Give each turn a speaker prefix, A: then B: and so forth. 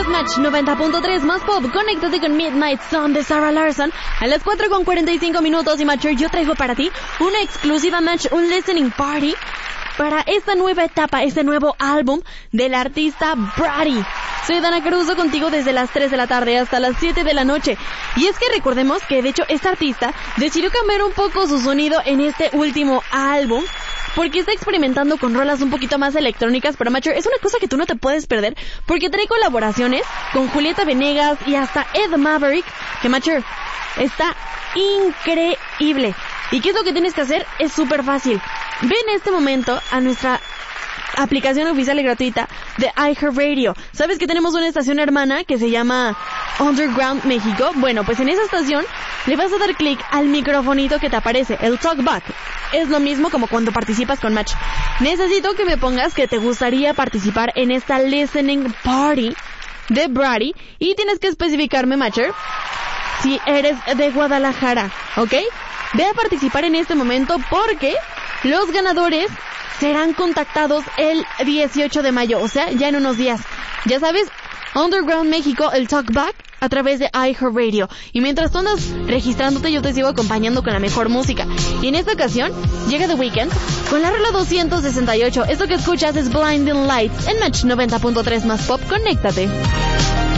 A: Match 90.3 más pop. Conéctate con Midnight Sun de Sarah Larson a las 4:45 y Matcher, yo traigo para ti una exclusiva Match, un listening party para esta nueva etapa, este nuevo álbum del artista Brady. Soy Dana Caruso contigo desde las 3 de la tarde hasta las 7 de la noche. Y es que recordemos que de hecho este artista decidió cambiar un poco su sonido en este último álbum, porque está experimentando con rolas un poquito más electrónicas, pero Matcher, es una cosa que tú no te puedes perder, porque trae colaboraciones con Julieta Venegas y hasta Ed Maverick, que Matcher, está increíble. ¿Y qué es lo que tienes que hacer? Es súper fácil. Ve en este momento a nuestra aplicación oficial y gratuita de iHeartRadio. ¿Sabes que tenemos una estación hermana que se llama Underground México? Bueno, pues en esa estación le vas a dar clic al microfonito que te aparece, el Talkback. Es lo mismo como cuando participas con Match. Necesito que me pongas que te gustaría participar en esta listening party de Brady y tienes que especificarme, Matcher, si eres de Guadalajara, ¿ok? Ve a participar en este momento porque los ganadores serán contactados el 18 de mayo, o sea, ya en unos días. Ya sabes, Underground México, el Talkback, a través de iHeartRadio. Y mientras tú andas registrándote, yo te sigo acompañando con la mejor música. Y en esta ocasión, llega The Weeknd con la rola 268. Esto que escuchas es Blinding Lights en Match 90.3 más pop. Conéctate.